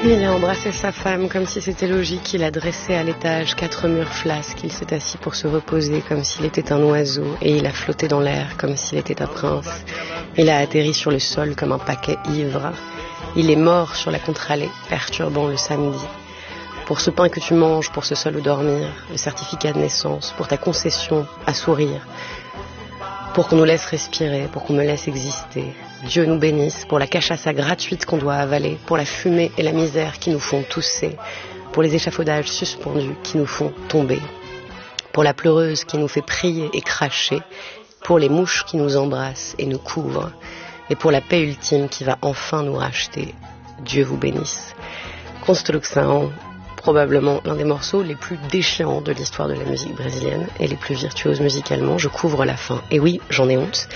Il a embrassé sa femme comme si c'était logique. Il a dressé à l'étage 4 murs flasques. Il s'est assis pour se reposer comme s'il était un oiseau. Et il a flotté dans l'air comme s'il était un prince. Il a atterri sur le sol comme un paquet ivre. Il est mort sur la contre-allée, perturbant le samedi. Pour ce pain que tu manges, pour ce sol où dormir, le certificat de naissance, pour ta concession à sourire, pour qu'on nous laisse respirer, pour qu'on me laisse exister. Dieu nous bénisse pour la cachasse gratuite qu'on doit avaler, pour la fumée et la misère qui nous font tousser, pour les échafaudages suspendus qui nous font tomber, pour la pleureuse qui nous fait prier et cracher, pour les mouches qui nous embrassent et nous couvrent, et pour la paix ultime qui va enfin nous racheter. Dieu vous bénisse. Construction, probablement l'un des morceaux les plus déchirants de l'histoire de la musique brésilienne et les plus virtuoses musicalement. Je couvre la fin. Et oui, j'en ai honte.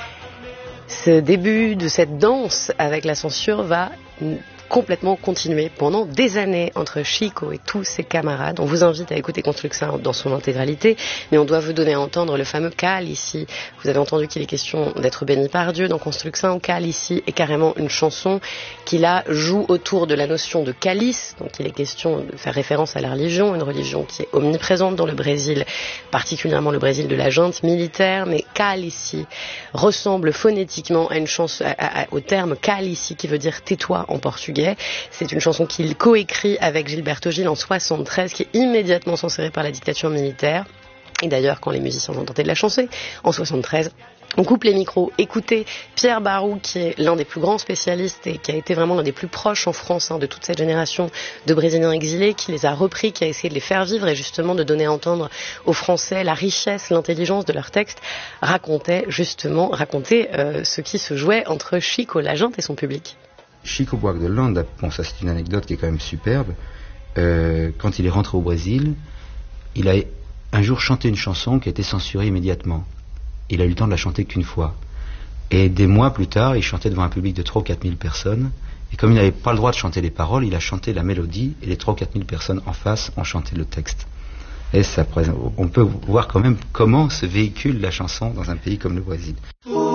Ce début de cette danse avec la censure va complètement continuer pendant des années entre Chico et tous ses camarades. On vous invite à écouter Construction dans son intégralité, mais on doit vous donner à entendre le fameux Cal ici. Vous avez entendu qu'il est question d'être béni par Dieu dans Construction. Cal ici est carrément une chanson qui là joue autour de la notion de calice. Donc il est question de faire référence à la religion, une religion qui est omniprésente dans le Brésil, particulièrement le Brésil de la junte militaire. Mais Cal ici ressemble phonétiquement à une chanson, au terme Cal ici qui veut dire tais-toi en portugais. C'est une chanson qu'il coécrit avec Gilberto Gil en 73, qui est immédiatement censurée par la dictature militaire. Et d'ailleurs, quand les musiciens ont tenté de la chanter, en 73, on coupe les micros. Écoutez Pierre Barou, qui est l'un des plus grands spécialistes et qui a été vraiment l'un des plus proches en France de toute cette génération de Brésiliens exilés, qui les a repris, qui a essayé de les faire vivre et justement de donner à entendre aux Français la richesse, l'intelligence de leurs textes, raconter ce qui se jouait entre Chico la junte et son public. Chico Buarque de Holanda, bon ça c'est une anecdote qui est quand même superbe, quand il est rentré au Brésil, il a un jour chanté une chanson qui a été censurée immédiatement. Il a eu le temps de la chanter qu'une fois. Et des mois plus tard, il chantait devant un public de 3 ou 4 000 personnes, et comme il n'avait pas le droit de chanter les paroles, il a chanté la mélodie, et les 3 ou 4 000 personnes en face ont chanté le texte. Et ça, on peut voir quand même comment se véhicule la chanson dans un pays comme le Brésil.